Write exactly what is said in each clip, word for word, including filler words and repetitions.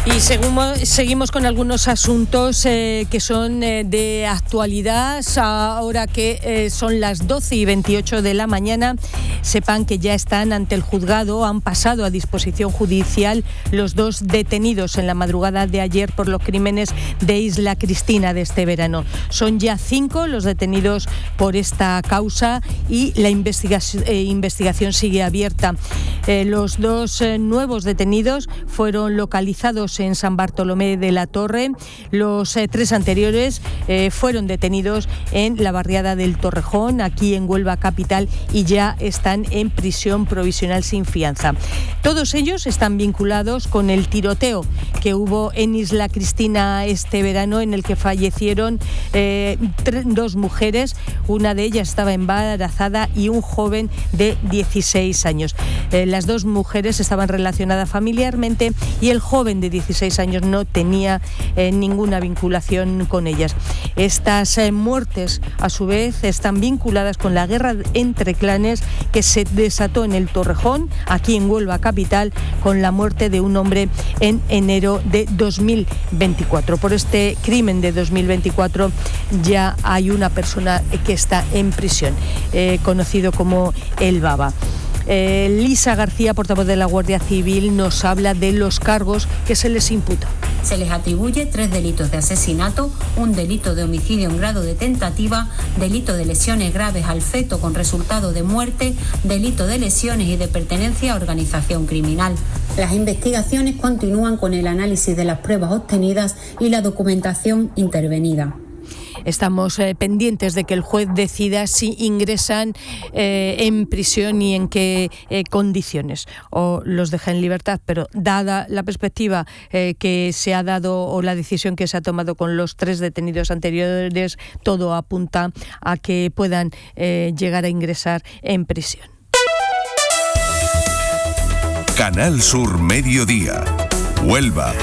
Y seguimos, seguimos con algunos asuntos eh, que son eh, de actualidad. Ahora que eh, son las doce y veintiocho de la mañana, sepan que ya están ante el juzgado, han pasado a disposición judicial los dos detenidos en la madrugada de ayer por los crímenes de Isla Cristina de este verano. Son ya cinco los detenidos por esta causa y la investigación, eh, investigación sigue abierta. Eh, los dos eh, nuevos detenidos fueron localizados en San Bartolomé de la Torre. Los eh, tres anteriores eh, fueron detenidos en la barriada del Torrejón, aquí en Huelva capital, y ya están en prisión provisional sin fianza. Todos ellos están vinculados con el tiroteo que hubo en Isla Cristina este verano, en el que fallecieron eh, tres, dos mujeres, una de ellas estaba embarazada, y un joven de dieciséis años. Eh, las dos mujeres estaban relacionadas familiarmente y el joven de dieciséis años no tenía eh, ninguna vinculación con ellas. Estas eh, muertes, a su vez, están vinculadas con la guerra entre clanes que se desató en el Torrejón, aquí en Huelva capital, con la muerte de un hombre en enero de dos mil veinticuatro. Por este crimen de dos mil veinticuatro ya hay una persona que está en prisión, eh, conocido como el Baba. Eh, Lisa García, portavoz de la Guardia Civil, nos habla de los cargos que se les imputa. Se les atribuye tres delitos de asesinato, un delito de homicidio en grado de tentativa, delito de lesiones graves al feto con resultado de muerte, delito de lesiones y de pertenencia a organización criminal. Las investigaciones continúan con el análisis de las pruebas obtenidas y la documentación intervenida. Estamos eh, pendientes de que el juez decida si ingresan eh, en prisión y en qué eh, condiciones, o los deja en libertad, pero dada la perspectiva eh, que se ha dado o la decisión que se ha tomado con los tres detenidos anteriores, todo apunta a que puedan eh, llegar a ingresar en prisión. Canal Sur Mediodía, Huelva.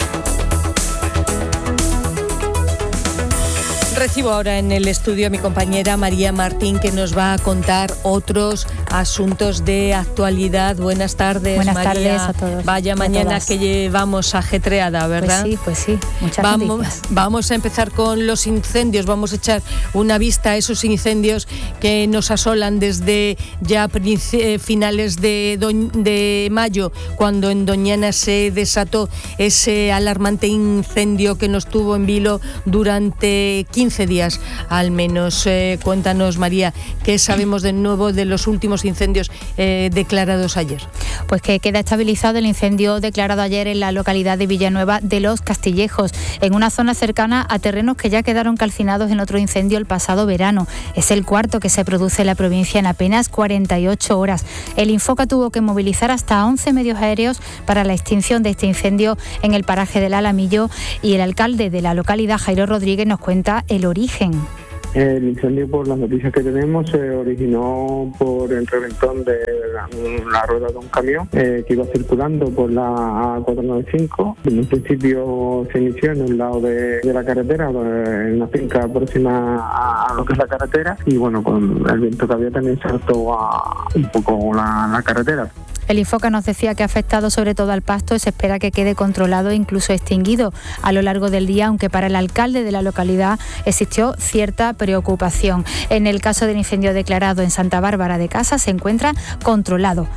Recibo ahora en el estudio a mi compañera María Martín, que nos va a contar otros asuntos de actualidad. Buenas tardes, Buenas María. tardes a todos. Vaya mañana que llevamos ajetreada, ¿verdad? Pues sí, pues sí, muchas vamos, noticias. Vamos a empezar con los incendios. Vamos a echar una vista a esos incendios que nos asolan desde ya finales de, de mayo, cuando en Doñana se desató ese alarmante incendio que nos tuvo en vilo durante quince días al menos. Eh, cuéntanos, María, ¿qué sabemos de nuevo de los últimos incendios eh, declarados ayer? Pues que queda estabilizado el incendio declarado ayer en la localidad de Villanueva de los Castillejos, en una zona cercana a terrenos que ya quedaron calcinados en otro incendio el pasado verano. Es el cuarto que se produce en la provincia en apenas cuarenta y ocho horas. El Infoca tuvo que movilizar hasta once medios aéreos para la extinción de este incendio en el paraje del Alamillo, y el alcalde de la localidad, Jairo Rodríguez, nos cuenta el origen. El incendio, por las noticias que tenemos, se originó por el reventón de la, la rueda de un camión eh, que iba circulando por la A cuatrocientos noventa y cinco. En un principio se inició en el lado de, de la carretera, en una finca próxima a, a lo que es la carretera, y bueno, con el viento que había también saltó a un poco la, la carretera. El Infoca nos decía que ha afectado sobre todo al pasto y se espera que quede controlado e incluso extinguido a lo largo del día, aunque para el alcalde de la localidad existió cierta preocupación. En el caso del incendio declarado en Santa Bárbara de Casa, se encuentra controlado.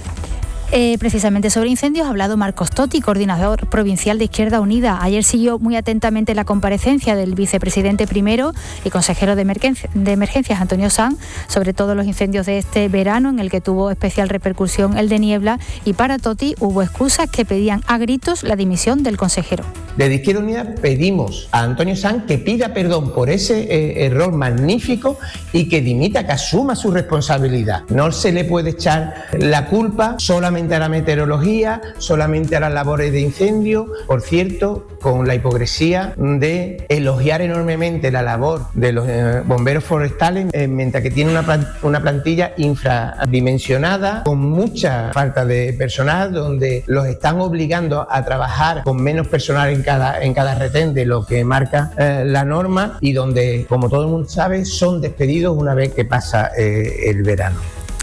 Eh, precisamente sobre incendios ha hablado Marcos Totti, coordinador provincial de Izquierda Unida. Ayer siguió muy atentamente la comparecencia del vicepresidente primero y consejero de, emergencia, de emergencias, Antonio Sanz, sobre todos los incendios de este verano, en el que tuvo especial repercusión el de Niebla, y para Totti hubo excusas que pedían a gritos la dimisión del consejero. Desde Izquierda Unida pedimos a Antonio Sanz que pida perdón por ese eh, error magnífico y que dimita, que asuma su responsabilidad. No se le puede echar la culpa solamente a la meteorología, solamente a las labores de incendio. Por cierto, con la hipocresía de elogiar enormemente la labor de los eh, bomberos forestales, eh, mientras que tiene una, una plantilla infradimensionada, con mucha falta de personal, donde los están obligando a trabajar con menos personal en cada, en cada retén de lo que marca eh, la norma, y donde, como todo el mundo sabe, son despedidos una vez que pasa eh, el verano.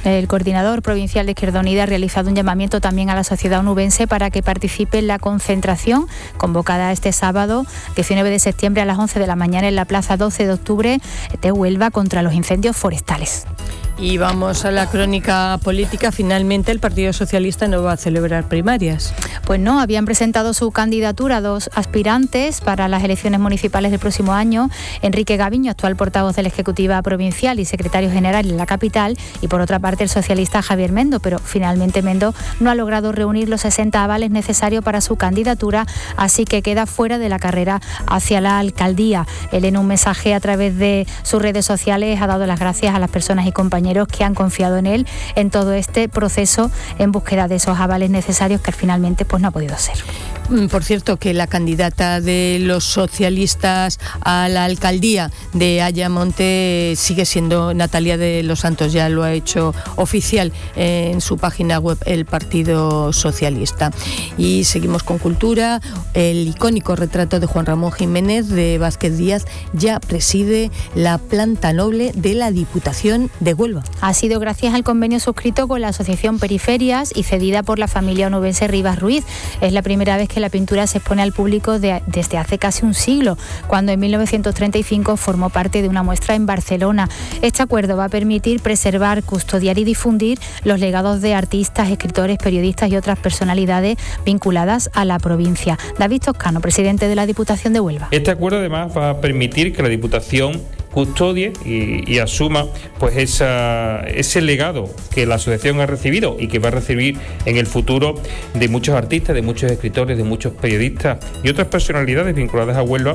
El coordinador provincial de Izquierda Unida ha realizado un llamamiento también a la sociedad onubense para que participe en la concentración convocada este sábado, diecinueve de septiembre a las once de la mañana en la Plaza doce de octubre de Huelva contra los incendios forestales. Y vamos a la crónica política. Finalmente el Partido Socialista no va a celebrar primarias. Pues no, habían presentado su candidatura dos aspirantes para las elecciones municipales del próximo año. Enrique Gaviño, actual portavoz de la Ejecutiva Provincial y secretario general en la capital, y por otra parte el socialista Javier Mendo, pero finalmente Mendo no ha logrado reunir los sesenta avales necesarios para su candidatura, así que queda fuera de la carrera hacia la alcaldía. Él, en un mensaje a través de sus redes sociales, ha dado las gracias a las personas y compañeros que han confiado en él en todo este proceso en búsqueda de esos avales necesarios que finalmente pues no ha podido ser. Por cierto, que la candidata de los socialistas a la alcaldía de Ayamonte sigue siendo Natalia de los Santos, ya lo ha hecho oficial en su página web el Partido Socialista. Y seguimos con cultura. El icónico retrato de Juan Ramón Jiménez de Vázquez Díaz ya preside la planta noble de la Diputación de Huelva. Ha sido gracias al convenio suscrito con la Asociación Periferias y cedida por la familia onubense Rivas Ruiz. Es la primera vez que la pintura se expone al público de, desde hace casi un siglo, cuando en mil novecientos treinta y cinco formó parte de una muestra en Barcelona. Este acuerdo va a permitir preservar, custodiar y difundir los legados de artistas, escritores, periodistas y otras personalidades vinculadas a la provincia. David Toscano, presidente de la Diputación de Huelva. Este acuerdo además va a permitir que la Diputación custodie y, y asuma pues esa, ese legado que la asociación ha recibido y que va a recibir en el futuro de muchos artistas, de muchos escritores, de muchos periodistas y otras personalidades vinculadas a Huelva.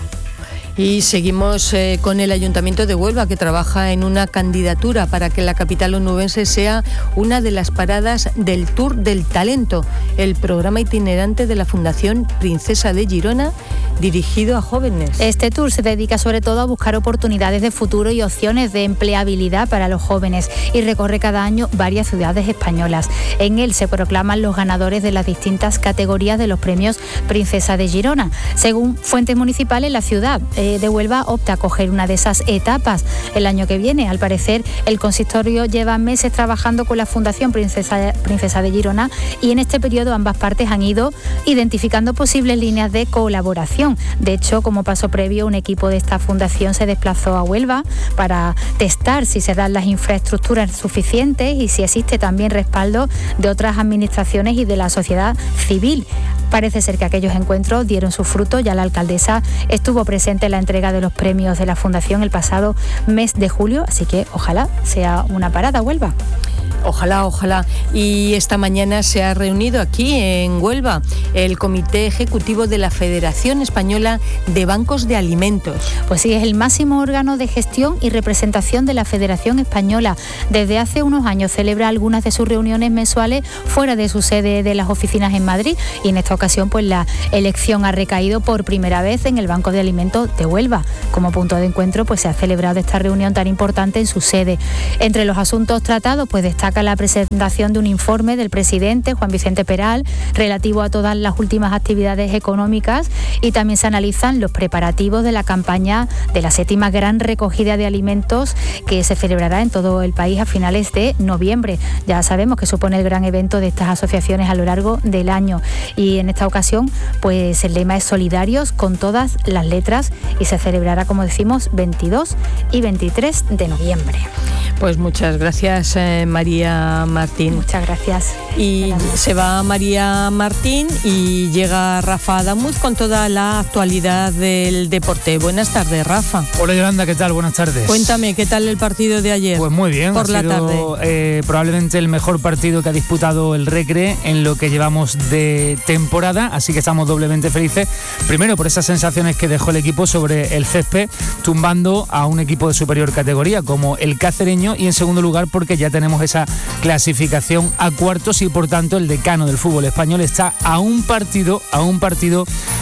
Y seguimos eh, con el Ayuntamiento de Huelva, que trabaja en una candidatura para que la capital onubense sea una de las paradas del Tour del Talento, el programa itinerante de la Fundación Princesa de Girona, dirigido a jóvenes. Este tour se dedica sobre todo a buscar oportunidades de futuro y opciones de empleabilidad para los jóvenes y recorre cada año varias ciudades españolas. En él se proclaman los ganadores de las distintas categorías de los premios Princesa de Girona. Según fuentes municipales, la ciudad eh, de Huelva opta a coger una de esas etapas el año que viene. Al parecer, el consistorio lleva meses trabajando con la Fundación Princesa, Princesa de Girona y en este periodo ambas partes han ido identificando posibles líneas de colaboración. De hecho, como paso previo, un equipo de esta fundación se desplazó a Huelva para testar si se dan las infraestructuras suficientes y si existe también respaldo de otras administraciones y de la sociedad civil. Parece ser que aquellos encuentros dieron su fruto. Ya la alcaldesa estuvo presente en la entrega de los premios de la Fundación el pasado mes de julio, así que ojalá sea una parada Huelva. Ojalá, ojalá. Y esta mañana se ha reunido aquí en Huelva el Comité Ejecutivo de la Federación Española de Bancos de Alimentos. Pues sí, es el máximo órgano de gestión y representación de la Federación Española. Desde hace unos años celebra algunas de sus reuniones mensuales fuera de su sede de las oficinas en Madrid y en esta ocasión pues la elección ha recaído por primera vez en el Banco de Alimentos de Huelva. Como punto de encuentro pues se ha celebrado esta reunión tan importante en su sede. Entre los asuntos tratados pues destaca la presentación de un informe del presidente Juan Vicente Peral relativo a todas las últimas actividades económicas y también se analizan los preparativos de la campaña de la séptima gran recogida de alimentos que se celebrará en todo el país a finales de noviembre. Ya sabemos que supone el gran evento de estas asociaciones a lo largo del año y en esta ocasión pues el lema es solidarios con todas las letras y se celebrará, como decimos, veintidós y veintitrés de noviembre. Pues muchas gracias, eh, María Martín. Muchas gracias. Y se va María Martín y llega Rafa Adamuz con toda la actualidad del deporte. Buenas tardes, Rafa. Hola, Yolanda, ¿qué tal? Buenas tardes. Cuéntame, ¿qué tal el partido de ayer? Pues muy bien, por ha la sido, tarde. Eh, probablemente el mejor partido que ha disputado el Recre en lo que llevamos de temporada, así que estamos doblemente felices. Primero por esas sensaciones que dejó el equipo sobre el césped, tumbando a un equipo de superior categoría como el cacereño, y en segundo lugar porque ya tenemos esa clasificación a cuartos y por tanto el decano del fútbol español está a un partido, a un partido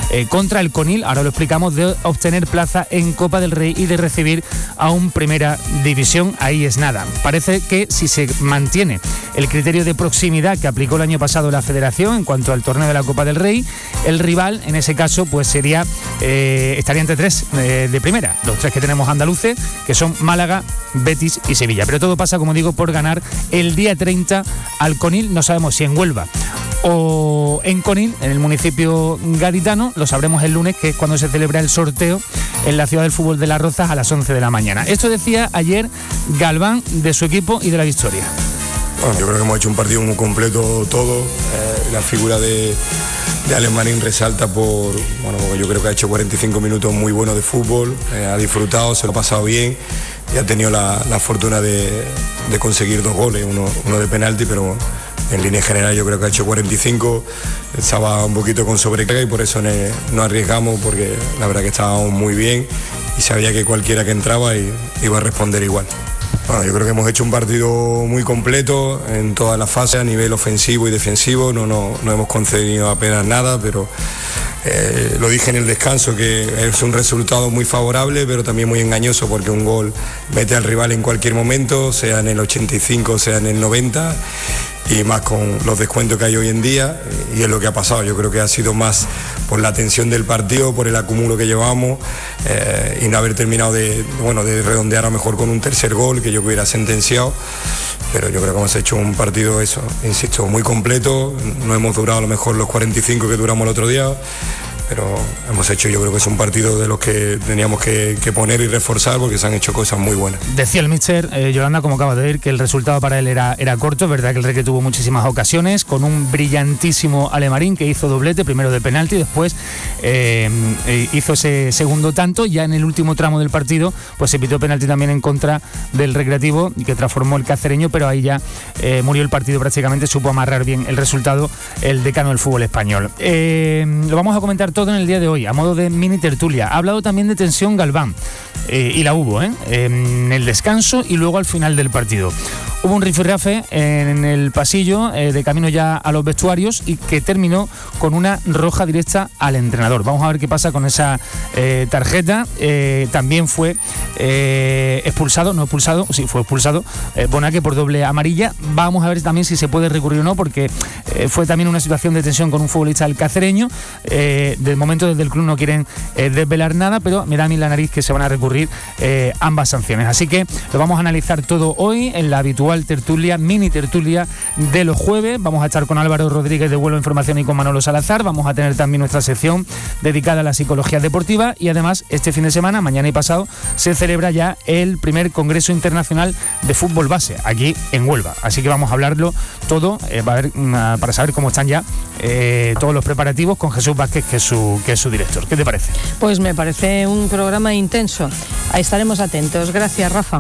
eh, contra el Conil, ahora lo explicamos, de obtener plaza en Copa del Rey y de recibir a un Primera División. Ahí es nada. Parece que si se mantiene el criterio de proximidad que aplicó el año pasado la Federación en cuanto al torneo de la Copa del Rey, el rival en ese caso pues sería eh, estaría entre tres eh, de primera, los tres que tenemos andaluces, que son Málaga, Betis y Sevilla. Pero todo pasa, como digo, por ganar el día treinta al Conil. No sabemos si en Huelva o en Conil, en el municipio gaditano. Lo sabremos el lunes, que es cuando se celebra el sorteo en la Ciudad del Fútbol de Las Rozas a las once de la mañana. Esto decía ayer Galván de su equipo y de la victoria. Bueno, yo creo que hemos hecho un partido muy completo todo. Eh, la figura de, de Alex Marín resalta por, bueno, porque yo creo que ha hecho cuarenta y cinco minutos muy buenos de fútbol, eh, ha disfrutado, se lo ha pasado bien y ha tenido la, la fortuna de, de conseguir dos goles, uno, uno de penalti, pero en línea general yo creo que ha hecho cuarenta y cinco, estaba un poquito con sobrecarga y por eso ne, no arriesgamos, porque la verdad que estábamos muy bien y sabía que cualquiera que entraba y, iba a responder igual. Bueno, yo creo que hemos hecho un partido muy completo en todas las fases, a nivel ofensivo y defensivo, no, no, no hemos concedido apenas nada, pero eh, lo dije en el descanso, que es un resultado muy favorable, pero también muy engañoso, porque un gol mete al rival en cualquier momento, sea en el ochenta y cinco, sea en el noventa, y más con los descuentos que hay hoy en día, y es lo que ha pasado. Yo creo que ha sido más por la tensión del partido, por el acúmulo que llevamos, eh, y no haber terminado de, bueno, de redondear a lo mejor con un tercer gol que yo hubiera sentenciado, pero yo creo que hemos hecho un partido, eso, insisto, muy completo. No hemos durado a lo mejor los cuarenta y cinco que duramos el otro día, pero hemos hecho, yo creo que es un partido de los que teníamos que, que poner y reforzar, porque se han hecho cosas muy buenas. Decía el míster, eh, Yolanda, como acabas de ver, que el resultado para él era, era corto. Es verdad que el Recre tuvo muchísimas ocasiones, con un brillantísimo Alemarín que hizo doblete, primero de penalti y después eh, hizo ese segundo tanto. Ya en el último tramo del partido pues se pitó penalti también en contra del Recreativo, que transformó el cacereño, pero ahí ya eh, murió el partido prácticamente. Supo amarrar bien el resultado el decano del fútbol español. Eh, lo vamos a comentar todo en el día de hoy, a modo de mini tertulia. Ha hablado también de tensión Galván, eh, y la hubo ¿eh? en el descanso y luego al final del partido. Hubo un rifirrafe en el pasillo, eh, de camino ya a los vestuarios, y que terminó con una roja directa al entrenador. Vamos a ver qué pasa con esa eh, tarjeta. Eh, también fue eh, expulsado, no expulsado, sí, fue expulsado eh, Bonaque por doble amarilla. Vamos a ver también si se puede recurrir o no, porque eh, fue también una situación de tensión con un futbolista del cacereño. Eh, de momento desde el club no quieren eh, desvelar nada, pero me da a mí la nariz que se van a recurrir eh, ambas sanciones. Así que lo vamos a analizar todo hoy en la habitual tertulia, mini tertulia de los jueves. Vamos a estar con Álvaro Rodríguez de Vuelo Información y con Manolo Salazar. Vamos a tener también nuestra sección dedicada a la psicología deportiva, y además este fin de semana, mañana y pasado, se celebra ya el primer Congreso Internacional de Fútbol Base aquí en Huelva. Así que vamos a hablarlo todo eh, para, ver, para saber cómo están ya eh, todos los preparativos, con Jesús Vázquez, que es su, que es su director. ¿Qué te parece? Pues me parece un programa intenso. Ahí estaremos atentos. Gracias, Rafa.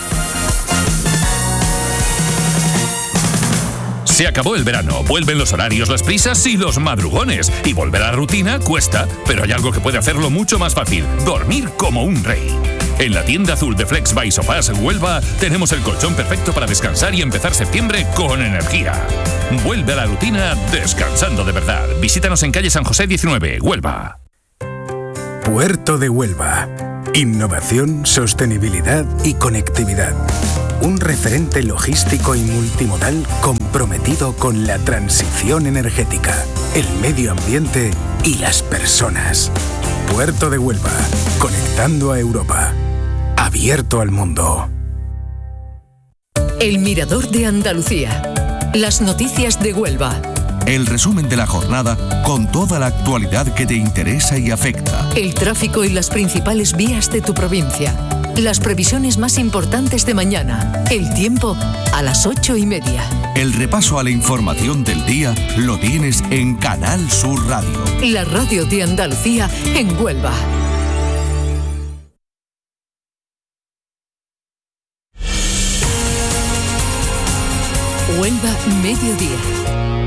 Se acabó el verano, vuelven los horarios, las prisas y los madrugones. Y volver a la rutina cuesta, pero hay algo que puede hacerlo mucho más fácil: dormir como un rey. En la tienda azul de Flex by Sofás Huelva tenemos el colchón perfecto para descansar y empezar septiembre con energía. Vuelve a la rutina descansando de verdad. Visítanos en calle San José diecinueve, Huelva. Puerto de Huelva. Innovación, sostenibilidad y conectividad. Un referente logístico y multimodal comprometido con la transición energética, el medio ambiente y las personas. Puerto de Huelva, conectando a Europa. Abierto al mundo. El Mirador de Andalucía. Las noticias de Huelva. El resumen de la jornada con toda la actualidad que te interesa y afecta. El tráfico y las principales vías de tu provincia. Las previsiones más importantes de mañana. El tiempo a las ocho y media. El repaso a la información del día lo tienes en Canal Sur Radio. La radio de Andalucía en Huelva. Huelva Mediodía.